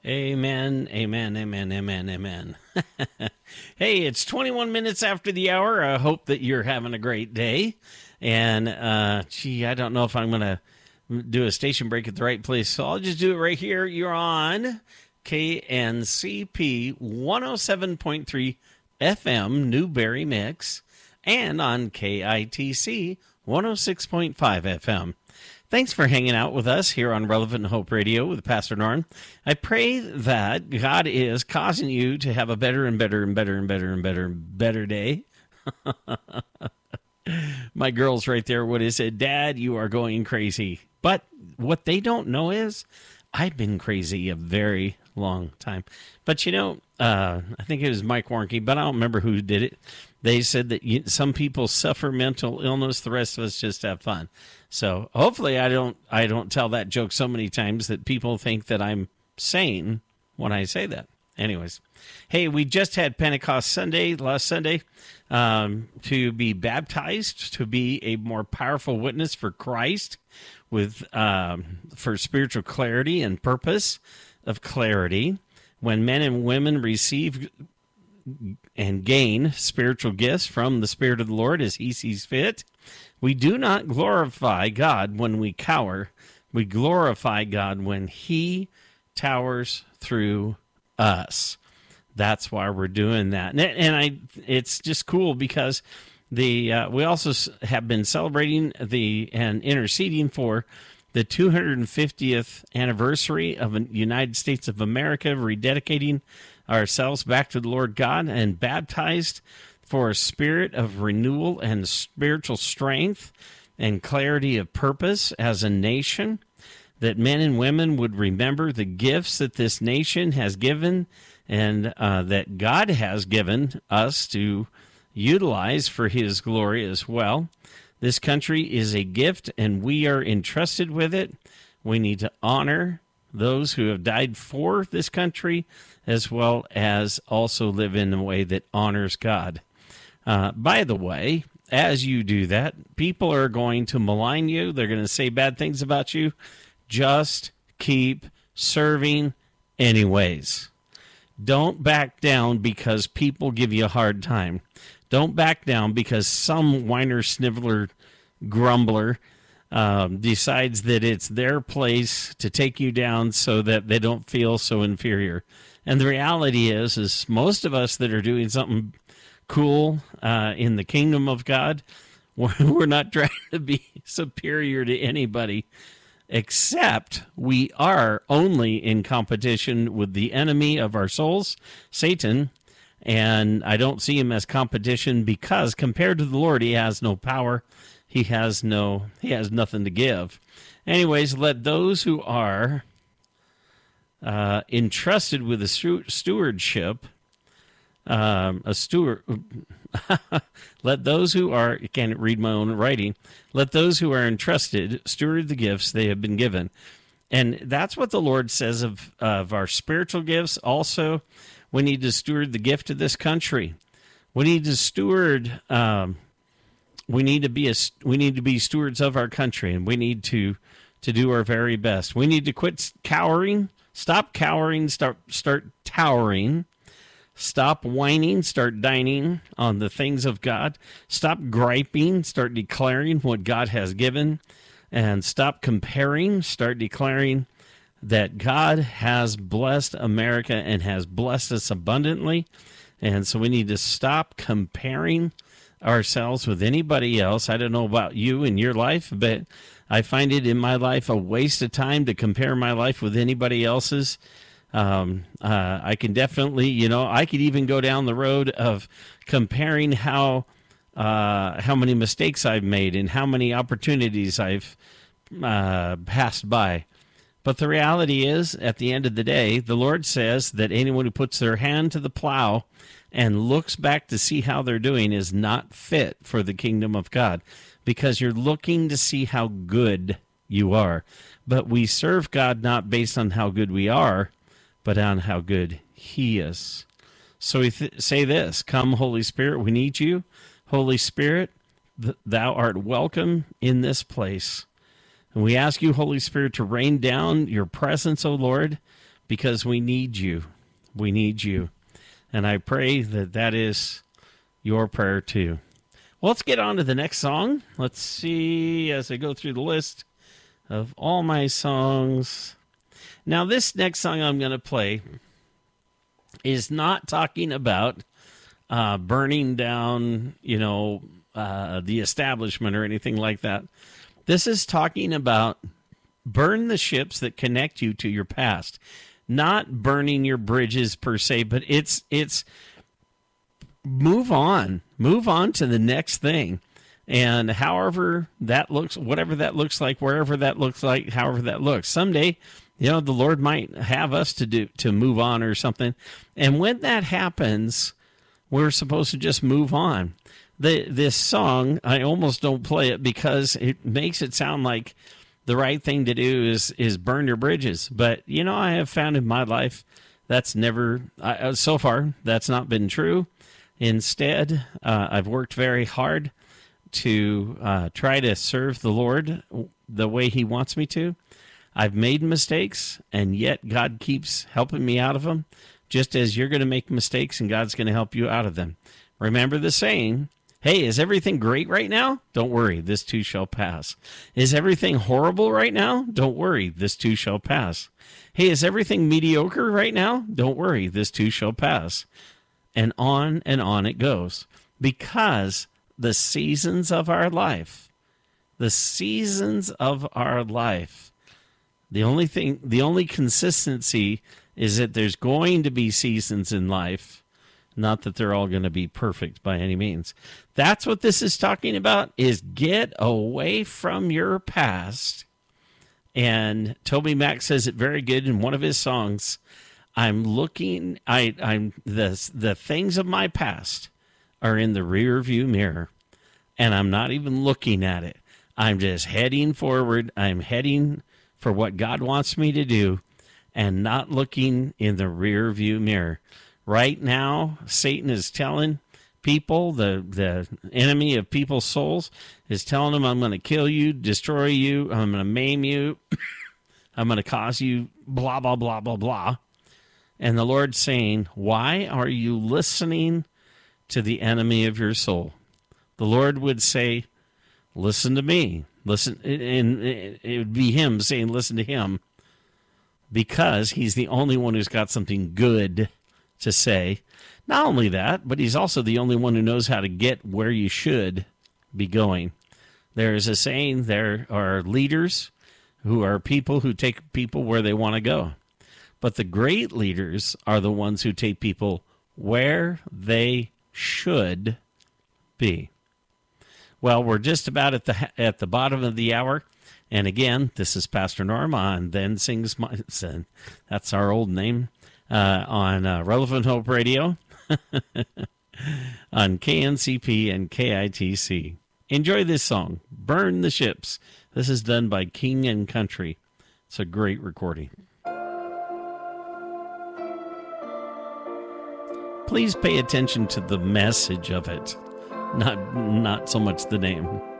Amen, amen, amen, amen, amen. Hey, it's 21 minutes after the hour. I hope that you're having a great day. And, I don't know if I'm going to do a station break at the right place, so I'll just do it right here. You're on KNCP 107.3 FM Newberry Mix and on KITC 106.5 FM. Thanks for hanging out with us here on Relevant Hope Radio with Pastor Norm. I pray that God is causing you to have a better and better and better and better and better and better day. My girl's right there would have said, Dad, you are going crazy. But what they don't know is I've been crazy a very long time. But I think it was Mike Warnke, but I don't remember who did it. They said that some people suffer mental illness, the rest of us just have fun. So hopefully I don't tell that joke so many times that people think that I'm sane when I say that. Anyways, hey, we just had Pentecost Sunday, last Sunday, to be baptized, to be a more powerful witness for Christ for spiritual clarity and purpose of clarity. When men and women receive and gain spiritual gifts from the Spirit of the Lord as he sees fit, we do not glorify God when we cower. We glorify God when he towers through us. That's why we're doing that. And it's just cool because we also have been celebrating and interceding for the 250th anniversary of the United States of America, rededicating ourselves back to the Lord God and baptized for a spirit of renewal and spiritual strength and clarity of purpose as a nation, that men and women would remember the gifts that this nation has given and that God has given us to utilize for his glory as well. This country is a gift, and we are entrusted with it. We need to honor those who have died for this country, as well as also live in a way that honors God. By the way, as you do that, people are going to malign you. They're going to say bad things about you. Just keep serving anyways. Don't back down because people give you a hard time. Don't back down because some whiner, sniveler, grumbler decides that it's their place to take you down so that they don't feel so inferior. And the reality is most of us that are doing something cool in the kingdom of God, we're not trying to be superior to anybody, except we are only in competition with the enemy of our souls, Satan. And I don't see him as competition because compared to the Lord, he has no power. He has nothing to give. Anyways, let those who are entrusted with the stewardship, let those who are, I can't read my own writing, let those who are entrusted steward the gifts they have been given. And that's what the Lord says of our spiritual gifts. Also, we need to steward the gift of this country. We need to steward. We need to be stewards of our country, and we need to do our very best. We need to quit cowering. Stop cowering. Start towering. Stop whining. Start dining on the things of God. Stop griping. Start declaring what God has given, and stop comparing. Start declaring that God has blessed America and has blessed us abundantly. And so we need to stop comparing ourselves with anybody else. I don't know about you in your life, but I find it in my life a waste of time to compare my life with anybody else's. I can definitely, I could even go down the road of comparing how many mistakes I've made and how many opportunities I've passed by. But the reality is, at the end of the day, the Lord says that anyone who puts their hand to the plow and looks back to see how they're doing is not fit for the kingdom of God, because you're looking to see how good you are. But we serve God not based on how good we are, but on how good he is. So we say this: come, Holy Spirit, we need you. Holy Spirit, thou art welcome in this place. And we ask you, Holy Spirit, to rain down your presence, O Lord. because we need you. We need you. And I pray that that is your prayer too. Well, let's get on to the next song. Let's see as I go through the list of all my songs. Now, this next song I'm going to play is not talking about burning down, the establishment or anything like that. This is talking about burn the ships that connect you to your past. Not burning your bridges per se, but it's move on to the next thing. And however that looks, whatever that looks like, wherever that looks like, however that looks, someday, the Lord might have us to move on or something. And when that happens, we're supposed to just move on. This song, I almost don't play it because it makes it sound like the right thing to do is burn your bridges. But, I have found in my life that's never, so far, that's not been true. Instead, I've worked very hard to try to serve the Lord the way he wants me to. I've made mistakes, and yet God keeps helping me out of them, just as you're going to make mistakes and God's going to help you out of them. Remember the saying, hey, is everything great right now? Don't worry, this too shall pass. Is everything horrible right now? Don't worry, this too shall pass. Hey, is everything mediocre right now? Don't worry, this too shall pass. And on it goes. Because the seasons of our life, the only consistency is that there's going to be seasons in life, not that they're all going to be perfect by any means. That's what this is talking about, is get away from your past. And Toby Mac says it very good in one of his songs. I'm the things of my past are in the rear view mirror, and I'm not even looking at it. I'm just heading forward. I'm heading for what God wants me to do and not looking in the rear view mirror. Right now, Satan is telling people, the enemy of people's souls, is telling them, I'm going to kill you, destroy you, I'm going to maim you, I'm going to cause you blah, blah, blah, blah, blah. And the Lord's saying, why are you listening to the enemy of your soul? The Lord would say, listen to me. Listen, and it would be him saying, listen to him, because he's the only one who's got something good to say. Not only that, but he's also the only one who knows how to get where you should be going. There is a saying, there are leaders who are people who take people where they want to go. But the great leaders are the ones who take people where they should be. Well, we're just about at the bottom of the hour. And again, this is Pastor Norm on Then Sings My Son. That's our old name on Relevant Hope Radio on KNCP and KITC. Enjoy this song, Burn the Ships. This is done by King and Country. It's a great recording. Please pay attention to the message of it, not so much the name.